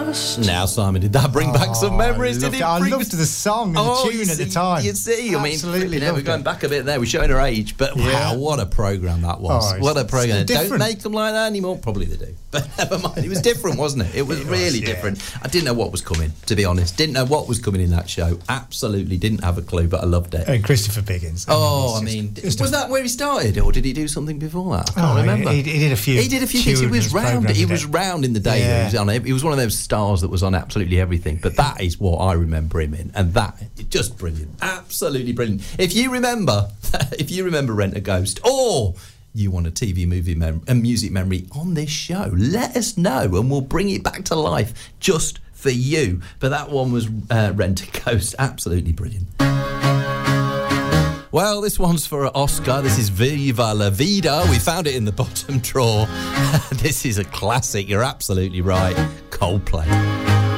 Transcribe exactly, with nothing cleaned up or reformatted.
just. Now, Simon, did that bring back some memories? I Did it? I bring... loved the song and oh, the tune you at see, the time. You see, I mean, Absolutely yeah, we're going it. back a bit there. We're showing our age, but yeah. wow, what a programme that was. Oh, what a programme. Don't make them like that anymore. Probably they do. But never mind. It was different, wasn't it? It was it really was, yeah. different. I didn't know what was coming, to be honest. Didn't know what was coming in that show. Absolutely didn't have a clue, but I loved it. And Christopher Biggins. I oh, mean, I mean, just, was that where he started, or did he do something before that? I can't oh, remember. He, he did a few. He did a few things. He was round. He was round in the day. Yeah. He was on. He was one of those stars that was on absolutely everything. But that is what I remember him in, and that just brilliant, absolutely brilliant. If you remember, if you remember Rent a Ghost, or you want a T V movie mem- a music memory on this show, let us know, and we'll bring it back to life just for you. But that one was uh, Rent a Ghost, absolutely brilliant. Well, this one's for Oscar. This is Viva la Vida. We found it in the bottom drawer. This is a classic. You're absolutely right. Coldplay.